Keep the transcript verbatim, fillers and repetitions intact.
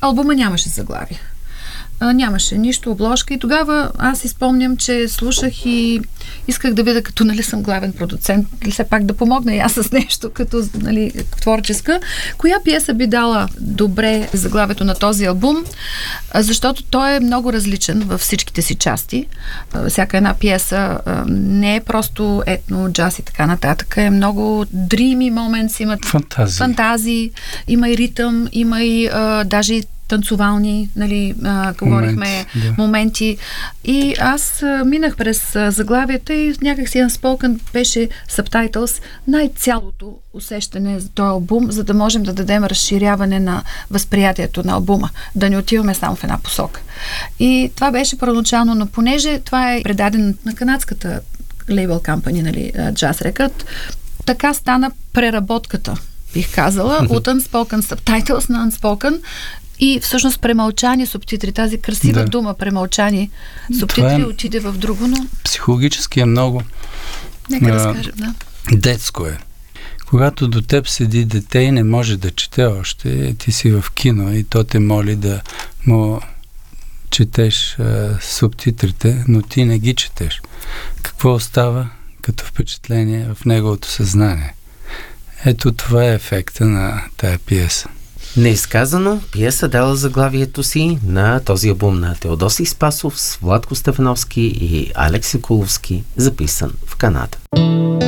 албума нямаше заглавие. А, нямаше нищо, обложка и тогава аз си спомням, че слушах и исках да видя, като нали съм главен продуцент, или все пак да помогна и аз с нещо, като нали, творческа. Коя пиеса би дала добре заглавието на този албум, защото той е много различен във всичките си части. Всяка една пиеса не е просто етно, джаз и така нататък, е много dreamy moments, имат фантазии, фантазии има и ритъм, има и а, даже и танцовални, нали, а, говорихме, моменти, да. моменти. И аз а, минах през а, заглавията и някак си Unspoken беше Subtitles, най-цялото усещане за този албум, за да можем да дадем разширяване на възприятието на албума, да не отиваме само в една посока. И това беше първоначално, но понеже това е предадено на канадската лейбъл компания, нали, Jazz Record, така стана преработката, бих казала, от Unspoken Subtitles на Unspoken. И всъщност премълчани субтитри, тази красива да. дума премълчани субтитри е, отиде в друго, но... Психологически е много... Нека а, да скажем, да. Детско е. Когато до теб седи дете и не може да чете още, ти си в кино и то те моли да му четеш а, субтитрите, но ти не ги четеш. Какво остава като впечатление в неговото съзнание? Ето това е ефекта на тая пиеса. Неизказано, пиеса дала заглавието си на този албум на Теодосий Спасов с Владко Стефановски и Алекс Николовски, записан в Канада.